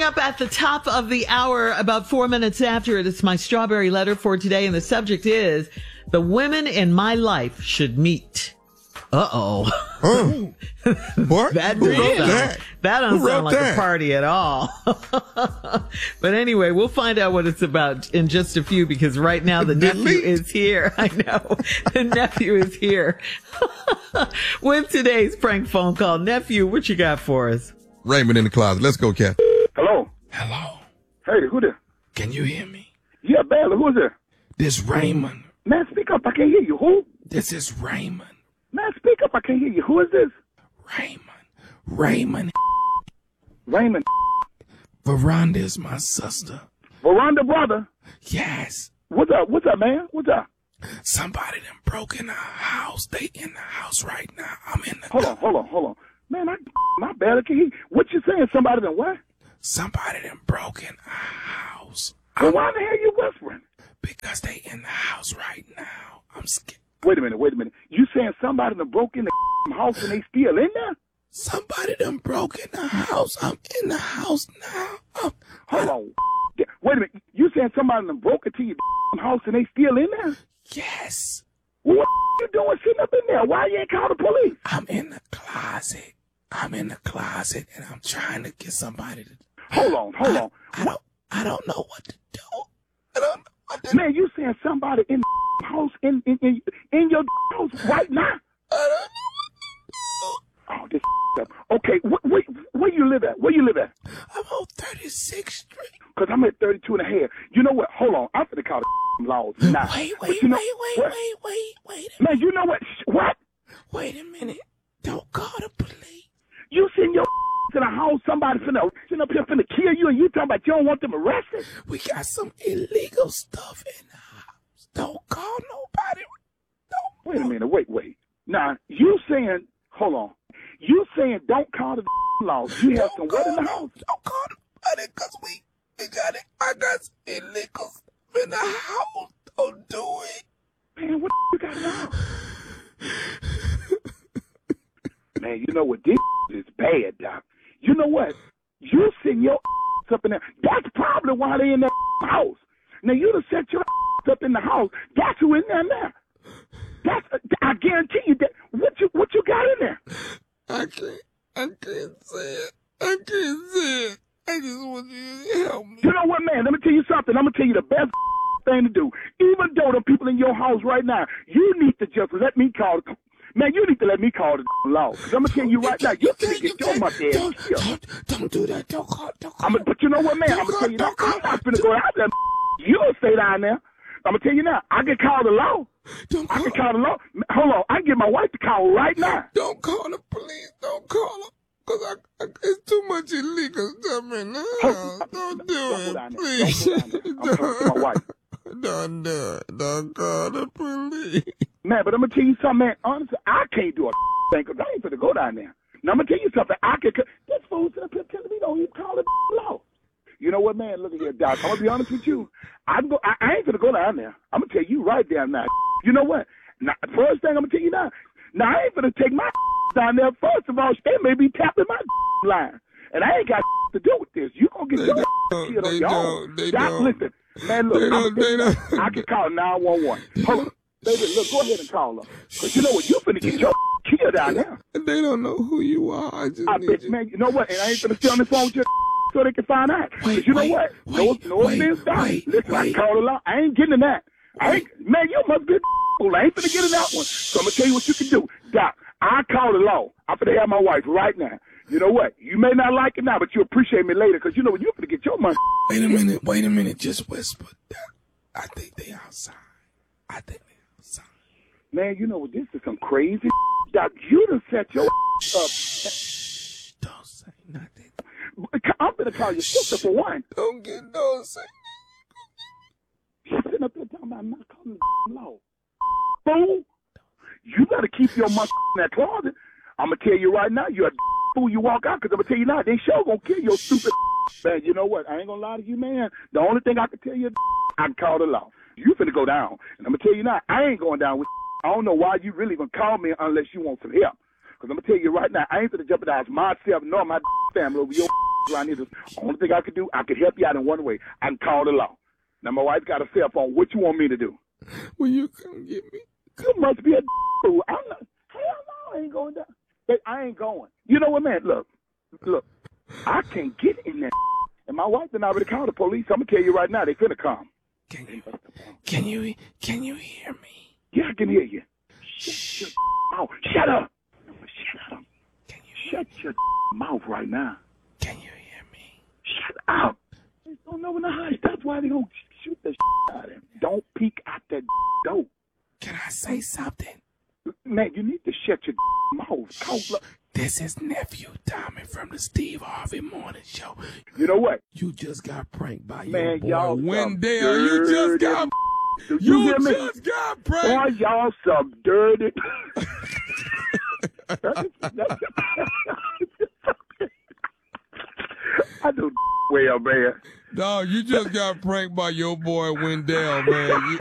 up at the top of the hour, about 4 minutes after it, it's my strawberry letter for today, and the subject is, the women in my life should meet. Uh-oh. What? That doesn't sound like a party at all. But anyway, we'll find out what it's about in just a few, because right now the nephew is here. I know. The nephew is here. With today's prank phone call. Nephew, what you got for us? Raymond in the closet. Let's go, Cat. Hello. Hello. Hey, who there? Can you hear me? Yeah, barely. Who's there? This Raymond. Man, speak up. I can't hear you. Who? This is Raymond. Man, speak up. I can't hear you. Who is this? Raymond. Raymond. Veranda is my sister. Veranda brother? Yes. What's up? What's up, man? What's up? Somebody done broke in our house. They in the house right now. I'm in the Hold on. Man, my bad. I can't hear you. What you saying? Somebody done what? Somebody done broke in our house. Well, why the hell you whispering? Because they in the house right now. I'm scared. Wait a minute. You saying somebody done broke in the house and they still in there? Somebody done broke in the house. I'm in the house now. Hold on. Wait a minute. You saying somebody done broke into your house and they still in there? Yes. Well, what you doing sitting up in there? Why you ain't call the police? I'm in the closet. And I'm trying to get somebody to... Hold on. I don't know what to do. Man, you saying somebody in the house, in your house right now? I don't know what to do. Oh, this up. Okay, where you live at? I'm on 36th Street. Because I'm at 32 and a half. You know what? Hold on. I'm finna call the laws now. Wait. Man, you know what? What? Wait a minute. Don't call the police. You send your in a house, somebody sitting up here finna kill you, and you talking about you don't want them arrested? We got some illegal stuff in the house. Don't call nobody. Wait a minute. Wait. Now, you saying, hold on. You saying don't call the laws. You have some what in the house? Don't call nobody, because we got it. I got some illegal stuff in the house. Don't do it. Man, what you got now? Man, you know what? This is bad, Doc. You know what? You send your up in there. That's probably why they in that house. Now, you done set your up in the house. That's who in there now. I guarantee you that. What you got in there? I can't say it. I just want you to help me. You know what, man? Let me tell you something. I'm going to tell you the best thing to do. Even though the people in your house right now, you need to just let me call the... Man, you need to let me call the law. Because I'm going to tell you right now, you can get your mother ass. Don't do that. Don't call. But you know what, man? I'm going to tell you now. I'm not going to go out there. You'll stay down there. I'm going to tell you now. I can call the law. I can call the law. Hold on. I can get my wife to call right now. Don't call the police. Don't call them. Because it's too much illegal stuff in the house. Don't do it, please. I'm talking to my wife. Don't do it. Don't call the police. Man, but I'm going to tell you something, man. Honestly, I can't do a thing because I ain't going to go down there. Now, I'm going to tell you something. This fool's up here telling me don't even call it law. You know what, man? Look at here, Doc. I'm going to be honest with you. I ain't going to go down there. I'm going to tell you right down now. You know what? Now, first thing I'm going to tell you now I ain't going to take my down there. First of all, they may be tapping my line. And I ain't got to do with this. You going to get your killed on your own. Doc, listen. Man, look, I can call 911. Hold on. Baby, look, go ahead and call her. Because you know what? You finna get your killed down there. They don't know who you are. I bet, man, you know what? And I ain't finna stay on the phone with you so they can find out. Because you know what? No offense, Doc. Listen, I can call her out. I ain't getting in that. Man, you must be a fool. I ain't finna get in that one. So I'm gonna tell you what you can do. Doc, I call the law. I'm finna have my wife right now. You know what? You may not like it now, but you appreciate me later. Because you know what? You're finna get your money. Wait a minute. Just whisper. I think they outside. Man, you know what? This is some crazy Doc. You done set your up. Shh. Don't say nothing. I'm going to call your sister for one. Don't say. She's sitting up there talking about I'm not calling the law. Fool. You better keep your money in that closet. I'm going to tell you right now, you're a fool. You walk out because I'm going to tell you now, they sure going to kill your stupid man. You know what? I ain't going to lie to you, man. The only thing I can tell you, I can call the law. You finna go down. And I'm going to tell you now, I ain't going down with I don't know why you really even call me unless you want some help. Because I'm going to tell you right now, I ain't going to jeopardize myself nor my family over your around here. The only thing I could do, I could help you out in one way. I can call the law. Now, my wife's got a cell phone. What you want me to do? Will you come get me? You must be a fool. I'm not. Hell no, I ain't going down. Hey, I ain't going. You know what, man? Look. I can't get in that. And my wife and I already called the police. I'm going to tell you right now, they finna come. Can you hear me? Yeah, I can hear you. Shut your mouth. Shut up. Shut up. Shut your mouth right now. Can you hear me? Shut up. They don't know in the house. That's why they don't shoot the out of him. Don't peek out that door. Can I say something? Man, you need to shut your mouth. This is Nephew Tommy from the Steve Harvey Morning Show. You know what? You just got pranked by man, your boy Wendell. You just got pranked. Boy, y'all some dirty. I do well, man. Dog, you just got pranked by your boy Wendell, man.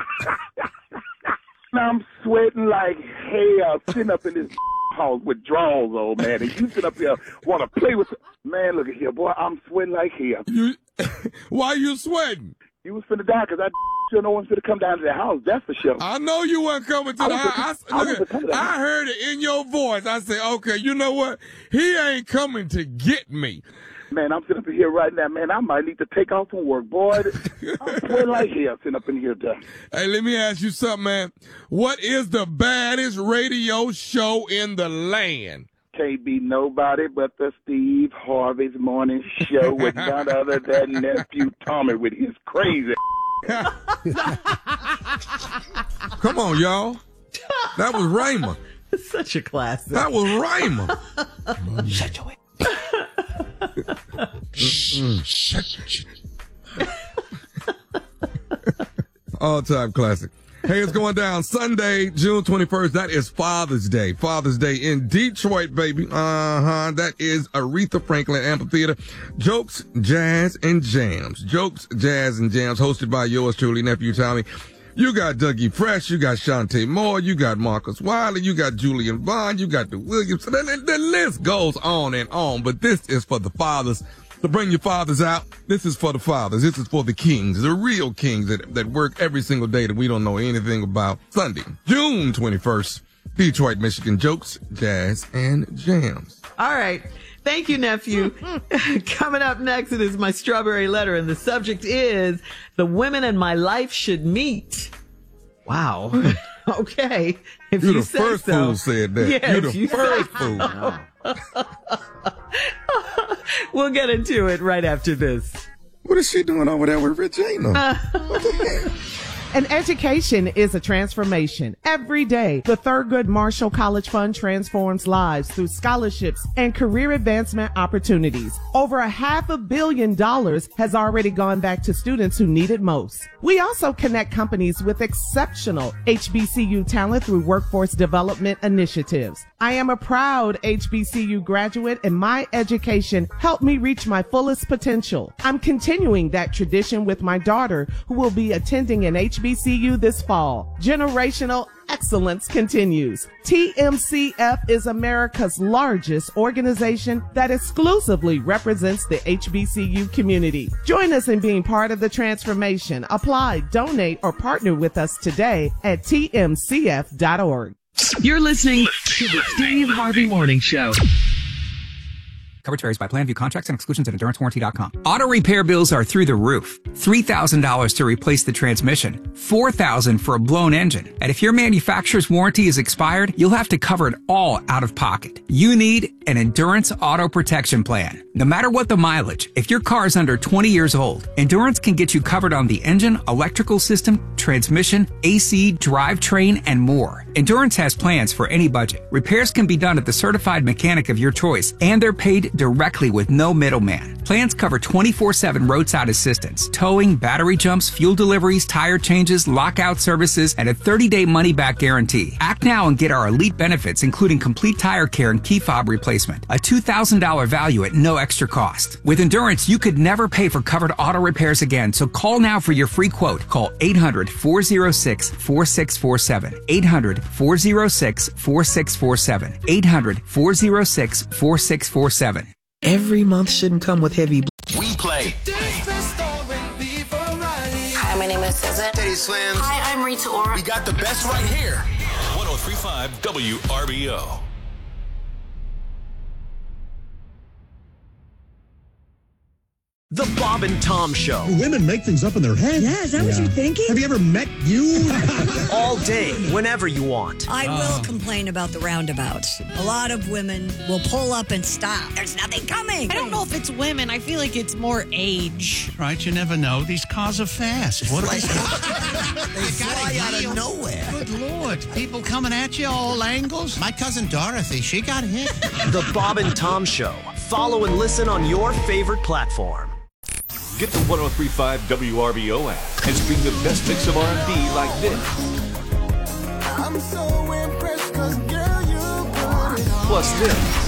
I'm sweating like hell sitting up in this house with drawers on, man. And you sit up here want to play with... Man, look at here, boy. I'm sweating like hell. Why you sweating? You was finna die because I sure no one's finna come down to the house. That's for sure. I know you weren't coming to the house. I heard it in your voice. I said, okay, you know what? He ain't coming to get me. Man, I'm sitting up here right now, man. I might need to take off from work, boy. I'm sweating like hell sitting up in here, done. Hey, let me ask you something, man. What is the baddest radio show in the land? Can't be nobody but the Steve Harvey's Morning Show with none other than Nephew Tommy with his crazy. Come on, y'all. That was Raymond. Such a classic. That was Raymond. Shut your All-time classic. Hey, it's going down Sunday, June 21st. That is Father's Day. Father's Day in Detroit, baby. That is Aretha Franklin Amphitheater. Jokes, Jazz, and Jams. Jokes, Jazz, and Jams, hosted by yours truly, Nephew Tommy. You got Dougie Fresh, you got Shantae Moore, you got Marcus Wiley, you got Julian Vaughn, you got the Williams. The list goes on and on, but this is for the fathers. So bring your fathers out. This is for the fathers. This is for the kings, the real kings that work every single day that we don't know anything about. Sunday, June 21st, Detroit, Michigan. Jokes, Jazz, and Jams. All right. Thank you, nephew. Coming up next, it is my strawberry letter, and the subject is the women in my life should meet. Wow. Okay. If You're you the say first so. fool said that. Yeah, You're the first fool. We'll get into it right after this. What is she doing over there with Regina? What the heck? An education is a transformation. Every day, the Thurgood Marshall College Fund transforms lives through scholarships and career advancement opportunities. Over $500 million has already gone back to students who need it most. We also connect companies with exceptional HBCU talent through workforce development initiatives. I am a proud HBCU graduate, and my education helped me reach my fullest potential. I'm continuing that tradition with my daughter, who will be attending an HBCU this fall. Generational excellence continues. TMCF is America's largest organization that exclusively represents the HBCU community. Join us in being part of the transformation. Apply, donate, or partner with us today at tmcf.org. You're listening to the Steve Harvey Morning Show. Coverage varies by plan. View contracts and exclusions at EnduranceWarranty.com. Auto repair bills are through the roof. $3,000 to replace the transmission. $4,000 for a blown engine. And if your manufacturer's warranty is expired, you'll have to cover it all out of pocket. You need an Endurance Auto Protection Plan. No matter what the mileage, if your car is under 20 years old, Endurance can get you covered on the engine, electrical system, transmission, AC, drivetrain, and more. Endurance has plans for any budget. Repairs can be done at the certified mechanic of your choice, and they're paid directly with no middleman. Plans cover 24/7 roadside assistance, towing, battery jumps, fuel deliveries, tire changes, lockout services, and a 30-day money-back guarantee. Act now and get our elite benefits, including complete tire care and key fob replacement. A $2,000 value at no extra cost. With Endurance, you could never pay for covered auto repairs again, so call now for your free quote. Call 800-406-4647. 800-406-4647. 800-406-4647. every month shouldn't come with heavy. We play. Hi, my name is Susan. Teddy Slim. Hi, I'm Rita Ora. We got the best right here. 103.5 WRBO. The Bob and Tom Show. Women make things up in their head. Yeah, is that what you're thinking? Have you ever met you? All day, whenever you want. I will complain about the roundabouts. A lot of women will pull up and stop. There's nothing coming. I don't know if it's women. I feel like it's more age. Right, you never know. These cars are fast. What they fly out of nowhere. Good Lord. People coming at you all angles. My cousin Dorothy, she got hit. The Bob and Tom Show. Follow and listen on your favorite platform. Get the 103.5 WRBO app and stream the best mix of R&B like this. I'm so impressed 'cause girl, you put it on. Plus this.